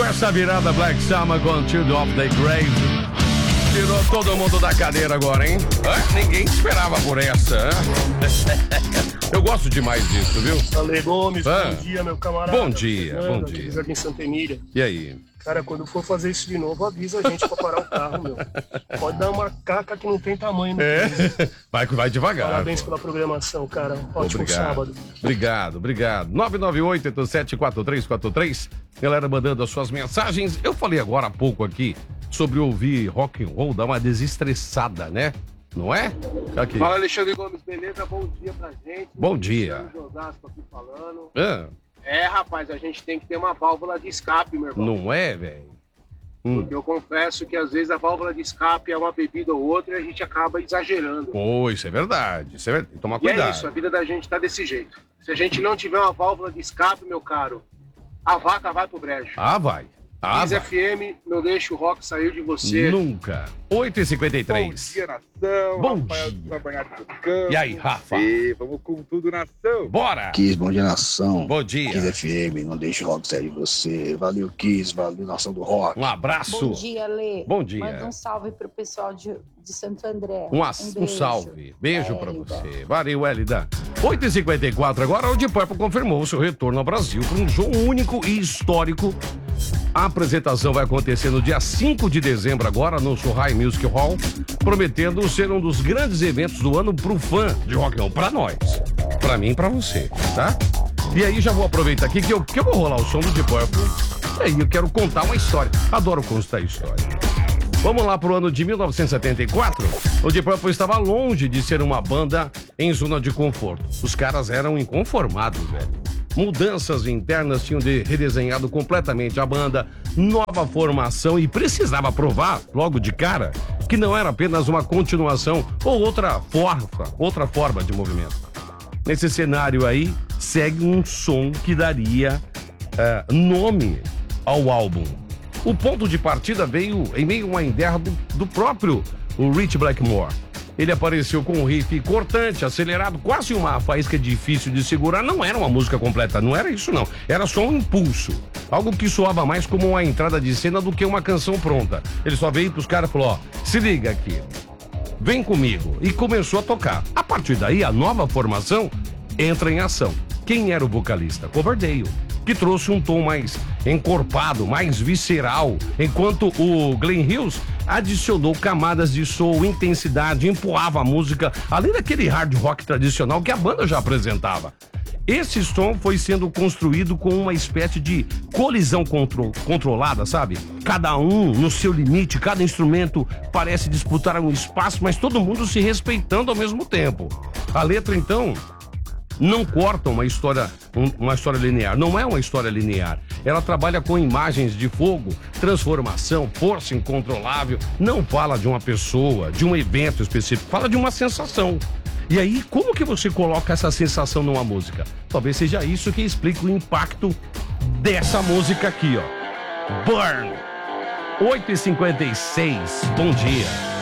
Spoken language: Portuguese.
essa virada Black Summer com Child of the Grave. Tirou todo mundo da cadeira agora, hein? Ninguém esperava por essa. Eu gosto demais disso, viu? Ale Gomes, bom dia, meu camarada. Bom dia, bom dia. Jardim Santa Emília. E aí? Cara, quando for fazer isso de novo, avisa a gente pra parar o carro, meu. Pode dar uma caca que não tem tamanho. Vai devagar. Parabéns pela programação, cara. Ótimo sábado. Obrigado. 998-874343. Galera mandando as suas mensagens. Eu falei agora há pouco aqui sobre ouvir rock and roll, dar uma desestressada, né? Não é? Aqui. Fala, Alexandre Gomes, beleza? Bom dia pra gente. Bom dia. Osasco aqui falando. Rapaz, a gente tem que ter uma válvula de escape, meu irmão. Não é, velho? Porque eu confesso que às vezes a válvula de escape é uma bebida ou outra e a gente acaba exagerando. Pô, isso é verdade. Tem que tomar cuidado. E é isso, a vida da gente tá desse jeito. Se a gente não tiver uma válvula de escape, meu caro, a vaca vai pro brejo. Vai. Kiss FM, não deixa o rock sair de você. Nunca. 8h53. Bom dia, nação. Bom Rafael dia. Trabalhado do campo. E aí, Rafa? Vamos com tudo, nação. Bora! Kiss, bom dia, nação. Bom dia. Kiss FM, não deixe o rock sair de você. Valeu, Kiss, valeu, nação do rock. Um abraço. Bom dia, Lê. Bom dia. Manda um salve pro pessoal de Santo André. Um beijo. salve. Beijo pra Hélida. você. Valeu, Hélida. 8h54 agora, o Deep Purple confirmou seu retorno ao Brasil para um show único e histórico. A apresentação vai acontecer no dia 5 de dezembro agora, no Sohai Music Hall, prometendo ser um dos grandes eventos do ano pro fã de rock and roll, pra nós, pra mim e pra você, tá? E aí já vou aproveitar aqui que eu vou rolar o som do Deep Purple, e aí eu quero contar uma história. Adoro contar história. Vamos lá pro ano de 1974. O Deep Purple estava longe de ser uma banda em zona de conforto. Os caras eram inconformados, velho. Mudanças internas tinham redesenhado completamente a banda, nova formação e precisava provar, logo de cara, que não era apenas uma continuação ou outra forma de movimento. Nesse cenário aí, segue um som que daria nome ao álbum. O ponto de partida veio em meio a uma ideia do próprio Rich Blackmore. Ele apareceu com um riff cortante, acelerado, quase uma faísca difícil de segurar. Não era uma música completa, não era isso não. Era só um impulso. Algo que soava mais como uma entrada de cena do que uma canção pronta. Ele só veio pros caras e falou, se liga aqui, vem comigo. E começou a tocar. A partir daí, a nova formação entra em ação. Quem era o vocalista? Coverdale, que trouxe um tom mais encorpado, mais visceral, enquanto o Glenn Hughes adicionou camadas de soul, intensidade, empurrava a música, além daquele hard rock tradicional que a banda já apresentava. Esse som foi sendo construído com uma espécie de colisão controlada, sabe? Cada um no seu limite, cada instrumento parece disputar um espaço, mas todo mundo se respeitando ao mesmo tempo. A letra, então, não corta uma história linear, não é uma história linear. Ela trabalha com imagens de fogo, transformação, força incontrolável. Não fala de uma pessoa, de um evento específico, fala de uma sensação. E aí, como que você coloca essa sensação numa música? Talvez seja isso que explique o impacto dessa música aqui, ó. Burn. 8h56, bom dia.